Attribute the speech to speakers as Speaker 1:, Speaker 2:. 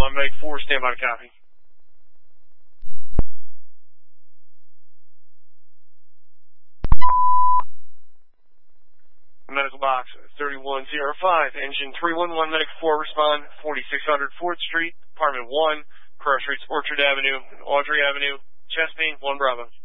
Speaker 1: 31, Medic 4, stand by to copy. Medical box 3105, engine 311, Medic 4, respond 4600 4th Street, apartment 1, cross streets Orchard Avenue and Audrey Avenue, chest pain, 1 Bravo.